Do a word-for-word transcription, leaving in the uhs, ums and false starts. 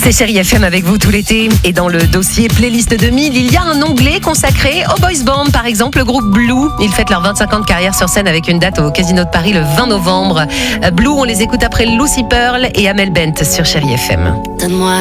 C'est Chérie F M avec vous tout l'été. Et dans le dossier playlist deux mille, il y a un onglet consacré aux boys band. Par exemple, le groupe Blue. Ils fêtent leurs vingt-cinq ans de carrière sur scène avec une date au Casino de Paris le vingt novembre. Blue, on les écoute après Lucy Pearl et Amel Bent sur Chérie F M. Donne-moi